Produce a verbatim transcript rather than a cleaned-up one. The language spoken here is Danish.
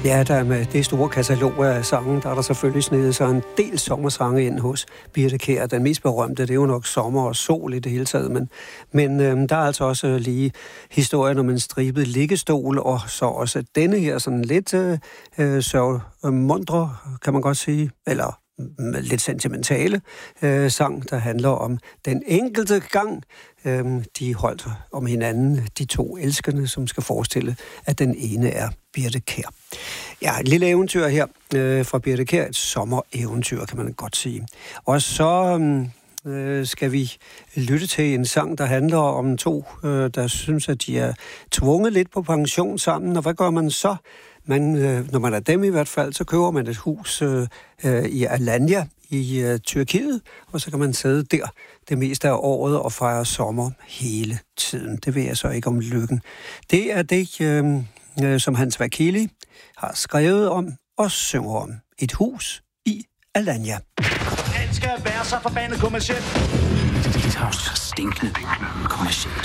Ja, der med det store katalog af sange, der er der selvfølgelig snedet sig en del sommersange ind hos Birthe Kjær. Den mest berømte, det er jo nok Sommer og Sol i det hele taget, men, men øhm, der er altså også lige historien om en stribet liggestol, og så også denne her sådan lidt øh, sørgmundre, kan man godt sige, eller lidt sentimentale øh, sang, der handler om den enkelte gang, øh, de holdt om hinanden, de to elskende, som skal forestille, at den ene er Birthe Kjær. Ja, et lille eventyr her øh, fra Birthe Kjær, et sommereventyr, kan man godt sige. Og så øh, skal vi lytte til en sang, der handler om to, øh, der synes, at de er tvunget lidt på pension sammen, og hvad gør man så? Man, øh, når man er dem i hvert fald, så køber man et hus øh, øh, i Alanya i øh, Tyrkiet, og så kan man sidde der det meste af året og fejre sommer hele tiden. Det ved jeg så ikke om lykken. Det er det, øh, øh, som Hans Vakili har skrevet om og synger om. Et hus i Alanya. Alt skal være så forbandet kommercielt. Dit house er stinkende kommercielt.